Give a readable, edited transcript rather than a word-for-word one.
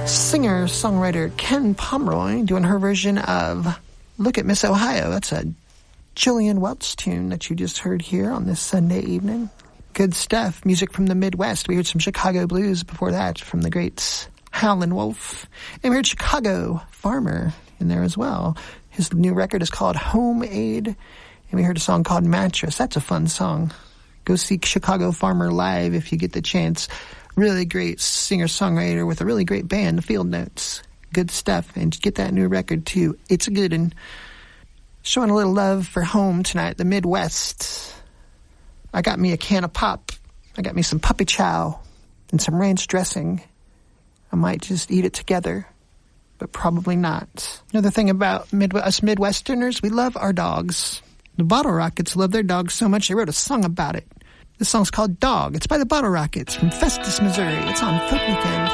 Singer-songwriter Ken Pomeroy doing her version of Look at Miss Ohio. That's a Jillian Welch tune that you just heard here on this Sunday evening. Good stuff. Music from the Midwest. We heard some Chicago blues before that from the great Howlin' Wolf. And we heard Chicago Farmer in there as well. His new record is called Home Aid. And we heard a song called Mattress. That's a fun song. Go see Chicago Farmer live if you get the chance. Really great singer-songwriter with a really great band, the Field Notes. Good stuff. And get that new record, too. It's a good one. Showing a little love for home tonight, the Midwest. I got me a can of pop. I got me some puppy chow and some ranch dressing. I might just eat it together, but probably not. Another thing about us Midwesterners, we love our dogs. The Bottle Rockets love their dogs so much they wrote a song about it. This song's called Dog. It's by the Bottle Rockets from Festus, Missouri. It's on Folk Weekend.